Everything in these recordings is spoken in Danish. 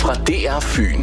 fra DR Fyn.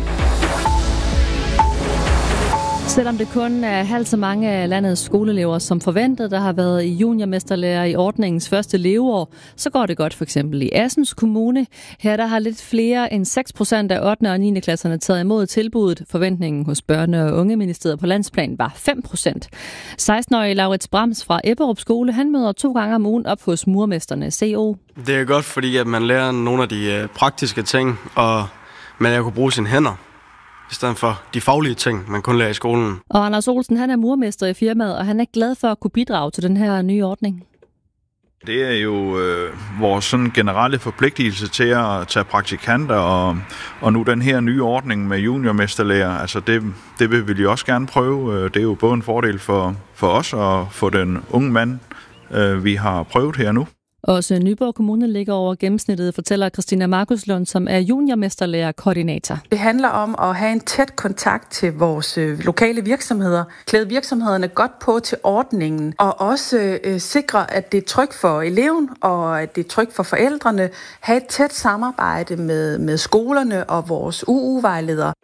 Selvom det kun er halvt så mange af landets skoleelever som forventet, der har været i juniormesterlærer i ordningens første leveår, så går det godt for eksempel i Assens Kommune. Her der har lidt flere end 6% af 8. og 9. klasserne taget imod tilbuddet. Forventningen hos Børne- og Ungeministeriet på landsplan var 5%. 16-årige Laurits Brams fra Ebberup Skole, han møder 2 gange om ugen op hos murermesterne CO. Det er godt, fordi at man lærer nogle af de praktiske ting, og man kan bruge sine hænder i stedet for de faglige ting, man kun lærer i skolen. Og Anders Olsen, han er murmester i firmaet, og han er glad for at kunne bidrage til den her nye ordning. Det er jo vores sådan generelle forpligtelse til at tage praktikanter, og nu den her nye ordning med juniormesterlærer, altså det vil vi jo også gerne prøve. Det er jo både en fordel for os og for den unge mand, vi har prøvet her nu. Også Nyborg Kommune ligger over gennemsnittet, fortæller Christina Markuslund, som er juniormesterlærerkoordinator. Det handler om at have en tæt kontakt til vores lokale virksomheder, klæde virksomhederne godt på til ordningen, og også sikre, at det er trygt for eleven, og at det er trygt for forældrene. Have et tæt samarbejde med skolerne og vores UU-vejledere.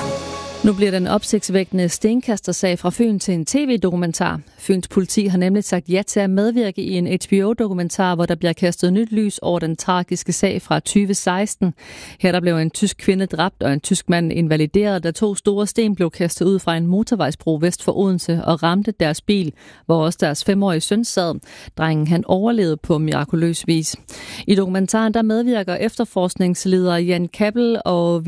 Nu bliver den opsigtsvækkende stenkastersag fra Fyn til en tv-dokumentar. Fyns politi har nemlig sagt ja til at medvirke i en HBO-dokumentar, hvor der bliver kastet nyt lys over den tragiske sag fra 2016. Her der blev en tysk kvinde dræbt og en tysk mand invalideret, da 2 store sten blev kastet ud fra en motorvejsbro vest for Odense og ramte deres bil, hvor også deres 5-årige søn sad. Drengen han overlevede på mirakuløs vis. I dokumentaren der medvirker efterforskningsleder Jan Kappel og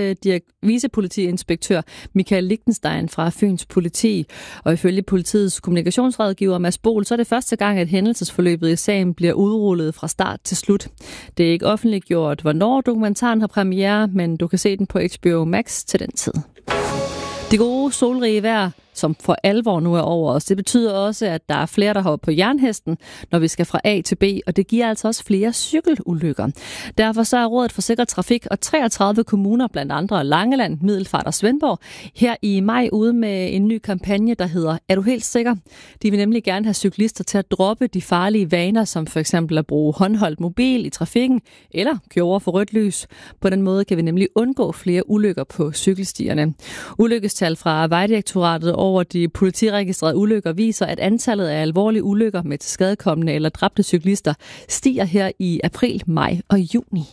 vicepolitiinspektør Michael Lichtenstein fra Fyns politi. Og ifølge politiets kommunikationsrådgiver Mads Bohl, så er det første gang, at hændelsesforløbet i sagen bliver udrullet fra start til slut. Det er ikke offentliggjort, hvornår dokumentaren har premiere, men du kan se den på HBO Max til den tid. Det gode solrige vejr, som for alvor nu er over os. Det betyder også, at der er flere, der hopper på jernhesten, når vi skal fra A til B, og det giver altså også flere cykelulykker. Derfor så er Rådet for Sikker Trafik og 33 kommuner, blandt andre Langeland, Middelfart og Svendborg, her i maj ude med en ny kampagne, der hedder Er du helt sikker? De vil nemlig gerne have cyklister til at droppe de farlige vaner, som for eksempel at bruge håndholdt mobil i trafikken, eller køre over for rødt lys. På den måde kan vi nemlig undgå flere ulykker på cykelstierne. Ulykkestal fra Vejdirektoratet over de politiregistrerede ulykker viser, at antallet af alvorlige ulykker med tilskadekomne eller dræbte cyklister stiger her i april, maj og juni.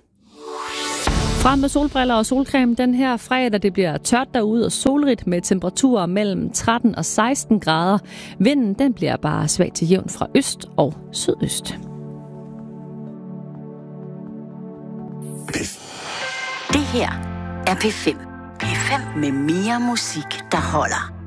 Frem med solbriller og solcreme den her fredag. Det bliver tørt derude og solrigt med temperaturer mellem 13 og 16 grader. Vinden den bliver bare svag til jævn fra øst og sydøst. Det her er P5. P5 med mere musik, der holder.